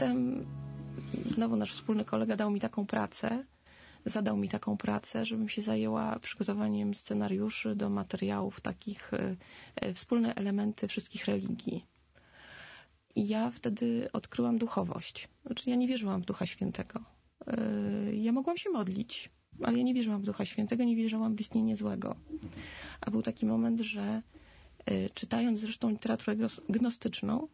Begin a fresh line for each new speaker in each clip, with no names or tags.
potem znowu nasz wspólny kolega zadał mi taką pracę, żebym się zajęła przygotowaniem scenariuszy do materiałów takich, wspólne elementy wszystkich religii. I ja wtedy odkryłam duchowość. Znaczy, ja nie wierzyłam w Ducha Świętego. Ja mogłam się modlić, ale ja nie wierzyłam w Ducha Świętego, nie wierzyłam w istnienie złego. A był taki moment, że czytając zresztą literaturę gnostyczną,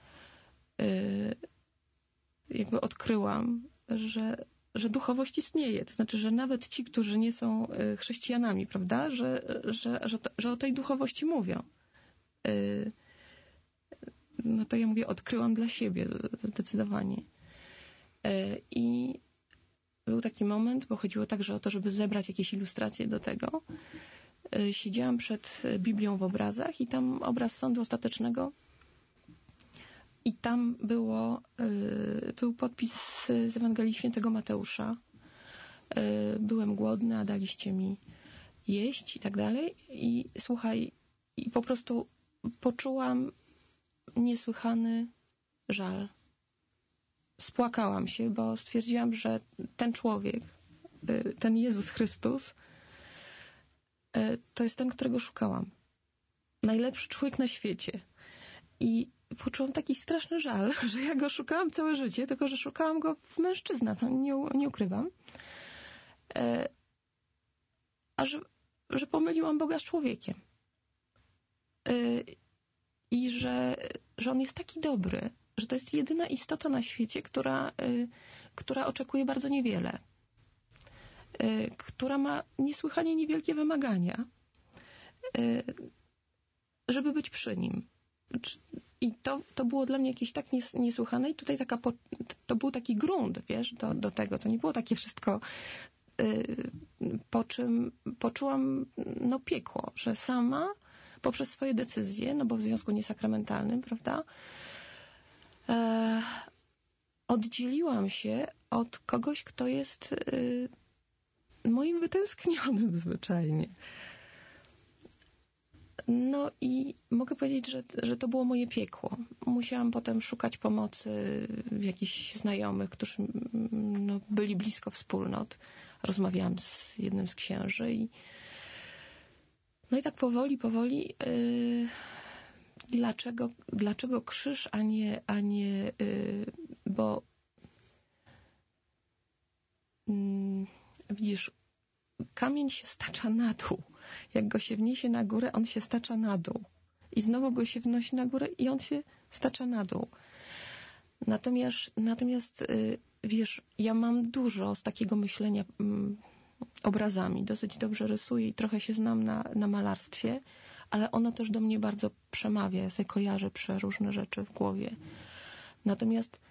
jakby odkryłam, że duchowość istnieje. To znaczy, że nawet ci, którzy nie są chrześcijanami, prawda, że o tej duchowości mówią. No to ja mówię, odkryłam dla siebie zdecydowanie. I był taki moment, bo chodziło także o to, żeby zebrać jakieś ilustracje do tego. Siedziałam przed Biblią w obrazach i tam obraz sądu ostatecznego i tam był podpis z Ewangelii Świętego Mateusza. Byłem głodny, a daliście mi jeść i tak dalej. I słuchaj, i po prostu poczułam niesłychany żal. Spłakałam się, bo stwierdziłam, że ten człowiek, ten Jezus Chrystus, to jest ten, którego szukałam. Najlepszy człowiek na świecie. I poczułam taki straszny żal, że ja go szukałam całe życie, tylko że szukałam go w mężczyznach, to nie ukrywam. A że pomyliłam Boga z człowiekiem. I że on jest taki dobry, że to jest jedyna istota na świecie, która oczekuje bardzo niewiele. Która ma niesłychanie niewielkie wymagania, żeby być przy nim. I to było dla mnie jakieś tak niesłychane i tutaj to był taki grunt, wiesz, do tego. To nie było takie wszystko, po czym poczułam piekło, że sama poprzez swoje decyzje, no bo w związku niesakramentalnym, prawda, oddzieliłam się od kogoś, kto jest moim wytęsknionym zwyczajnie. No i mogę powiedzieć, że to było moje piekło. Musiałam potem szukać pomocy w jakichś znajomych, którzy byli blisko wspólnot. Rozmawiałam z jednym z księży i tak powoli dlaczego krzyż, a nie bo widzisz, kamień się stacza na dół. Jak go się wniesie na górę, on się stacza na dół. I znowu go się wnosi na górę i on się stacza na dół. Natomiast wiesz, ja mam dużo z takiego myślenia obrazami. Dosyć dobrze rysuję i trochę się znam na malarstwie, ale ono też do mnie bardzo przemawia. Ja sobie kojarzę przeróżne rzeczy w głowie. Natomiast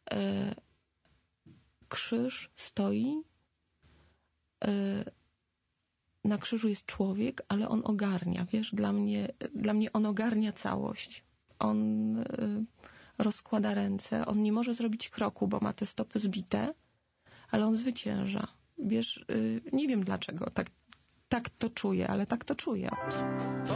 krzyż stoi, na krzyżu jest człowiek, ale on ogarnia, wiesz, dla mnie on ogarnia całość. On rozkłada ręce, on nie może zrobić kroku, bo ma te stopy zbite, ale on zwycięża. Wiesz, nie wiem dlaczego tak to czuję, ale tak to czuję.